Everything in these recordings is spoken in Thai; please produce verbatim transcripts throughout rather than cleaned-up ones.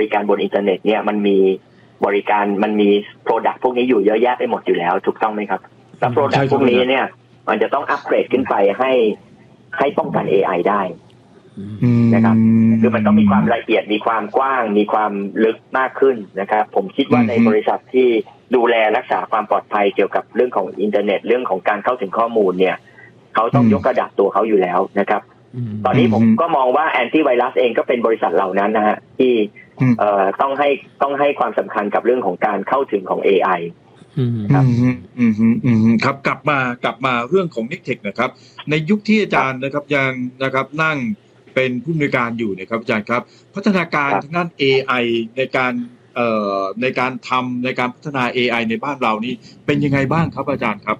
ริการบนอินเทอร์เน็ตเนี่ยมันมีบริการมันมี product พวกนี้อยู่เยอะแยะไปหมดอยู่แล้วถูกต้องไหมครับแล้ว product พวกนี้เนี่ยมันจะต้องอัปเกรดขึ้นไปให้ให้ป้องกัน เอ ไอ ได้นะครับคือมันต้องมีความละเอียดมีความกว้างมีความลึกมากขึ้นนะครับผมคิดว่าในบริษัทที่ดูแลรักษาความปลอดภัยเกี่ยวกับเรื่องของอินเทอร์เน็ตเรื่องของการเข้าถึงข้อมูลเนี่ยเขาต้องยกระดับตัวเขาอยู่แล้วนะครับตอนนี้ผมก็มองว่าแอนตี้ไวรัสเองก็เป็นบริษัทเหล่านั้นนะฮะที่เอ่อต้องให้ต้องให้ความสำคัญกับเรื่องของการเข้าถึงของ เอ ไอครับอืมอืมครับกลับมากลับมาเรื่องของ Nextech นะครับในยุคที่อาจารย์นะครับยังนะครับนั่งเป็นผู้อำนวยการอยู่นะครับอาจารย์ครับพัฒนาการทางด้าน เอ ไอ ในการเอ่อในการทำในการพัฒนา เอ ไอ ในบ้านเรานี่เป็นยังไงบ้างครับอาจารย์ครับ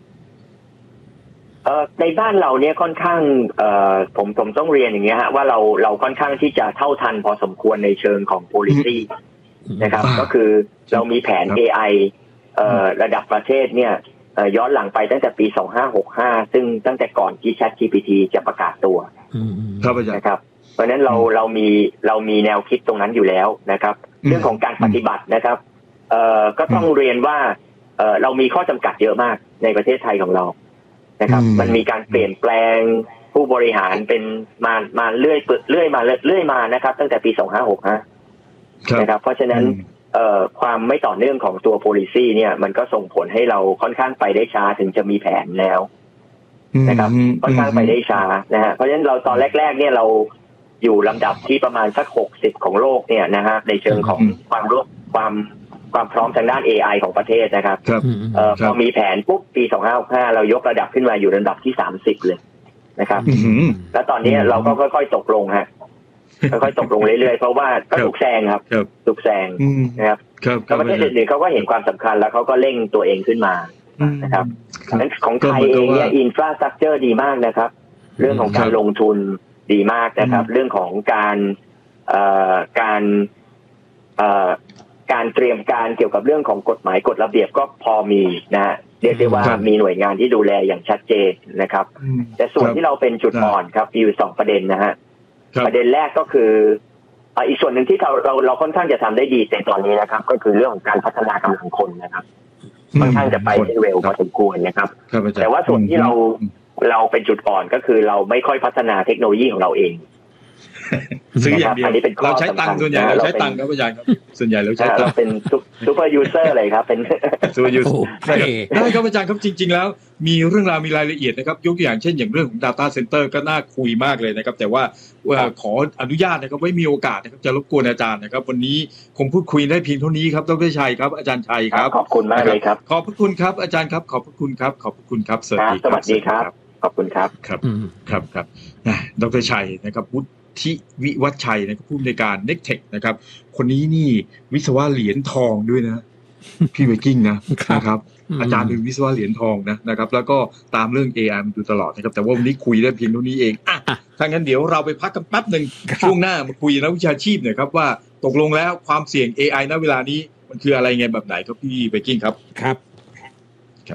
เอ่อในบ้านเราเนี่ยค่อนข้างเอ่อผมผมต้องเรียนอย่างเงี้ยฮะว่าเราเราค่อนข้างที่จะเท่าทันพอสมควรในเชิงของ policy นะครับก็คือเรามีแผน เอ ไอ เอ่อระดับประเทศเนี่ยเอ่อย้อนหลังไปตั้งแต่ปีสองพันห้าร้อยหกสิบห้าซึ่งตั้งแต่ก่อนที่ ChatGPT จะประกาศตัวครับอาจารย์นะครับเพราะฉะนั้นเราเรามีเรามีแนวคิดตรงนั้นอยู่แล้วนะครับเรื่องของการปฏิบัตินะครับเอ่อก็ต้องเรียนว่าเอ่อเรามีข้อจำกัดเยอะมากในประเทศไทยของเรานะครับมันมีการเปลี่ยนแปลงผู้บริหารเป็นมามาเรื่อยเรื่อยมาเรื่อยมานะครับตั้งแต่ปีสองพันห้าร้อยหกสิบห้านะครับเพราะฉะนั้นเอ่อความไม่ต่อเนื่องของตัว policy เนี่ยมันก็ส่งผลให้เราค่อนข้างไปได้ช้าถึงจะมีแผนแล้วนะครับค่อนข้างไปได้ช้านะฮะเพราะฉะนั้นเราตอนแรกๆเนี่ยเราอยู่ลำดับที่ประมาณสักหกสิบของโลกเนี่ยนะฮะในเชิงของความร่วมความความพร้อมทางด้าน เอ ไอ ของประเทศนะครับเอ่อพอมีแผนปุ๊บปีสองพันห้าร้อยหกสิบห้าเรายกระดับขึ้นมาอยู่ระดับที่สามสิบเลยนะครับแล้วตอนนี้เราก็ค่อยๆตกลงฮะค่อยๆตกลงเรื่อยๆเพราะว่าก็ถูกแซงครับถูกแซงนะครับแล้วประเทศอื่นๆเขาก็เห็นความสำคัญแล้วเขาก็เร่งตัวเองขึ้นมานะครับนั้นของไทยเองเนี่ยอินฟราสตรัคเจอร์ดีมากนะครับเรื่องของการลงทุนดีมากนะครับเรื่องของการเอ่อการเอ่อการเตรียมการเกี่ยวกับเรื่องของกฎหมายกฎระเบียบก็พอมีนะฮะเรียกได้ว่ามีหน่วยงานที่ดูแลอย่างชัดเจนนะครับแต่ส่วนที่เราเป็นจุดอ่อนครับมีอยู่สองประเด็นนะฮะประเด็นแรกก็คืออีกส่วนหนึ่งที่เราเราเราค่อนข้างจะทำได้ดีในตอนนี้นะครับก็คือเรื่องของการพัฒนากำลังคนนะครับค่อนข้างจะไปได้เร็วพอสมควรนะครับแต่ว่าส่วนที่เราเราเป็นจุดอ่อนก็คือเราไม่ค่อยพัฒนาเทคโนโลยีของเราเองซื้ออย่างเดียวเราใช้ตังค์ส่วนใหญ่เราใช้ตังค์ครับอาจารย์ครับส่วนใหญ่เราใช้ตังค์เราเป็นซูเปอร์ยูเซอร์เลยครับเป็นซูเปอร์ยูเซอร์ได้ครับอาจารย์ครับจริงๆแล้วมีเรื่องราวมีรายละเอียดนะครับยกตัวอย่างเช่นอย่างเรื่องของ data center ก็น่าคุยมากเลยนะครับแต่ว่าขออนุญาตนะครับไว้มีโอกาสนะครับจะรบกวนอาจารย์นะครับวันนี้คงพูดคุยได้เพียงเท่านี้ครับดร.ชัยครับอาจารย์ชัยครับขอบคุณมากเลยครับขอบพระคุณครับอาจารย์ครับขอบพระคุณครับขอบพระคุณครับสวัสดีครับสวัสดีครับขอบคุณครับครับครับครับดร.ชัยนะครับที่วิวัฒชัยนะครับผู้อำนวยการ Nextech นะครับคนนี้นี่วิศวะเหรียญทองด้วยนะพี่ไวกิ้งนะนะครับอาจารย์เป็นวิศวะเหรียญทองนะนะครับแล้วก็ตามเรื่อง เอ ไอ มาดูตลอดนะครับแต่ว่าวันนี้คุยได้เพียงเท่านี้เองอ่ะถ้างั้นเดี๋ยวเราไปพักกันแป๊บนึงช่วงหน้ามาคุยนักวิชาชีพหน่อยครับว่าตกลงแล้วความเสี่ยง เอ ไอ ณเวลานี้มันคืออะไรไงแบบไหนครับพี่ไวกิ้งครับครับครับ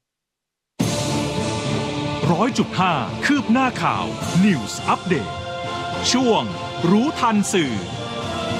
ร้อยจุดห้าคืบหน้าข่าว News Update ช่วงรู้ทันสื่อ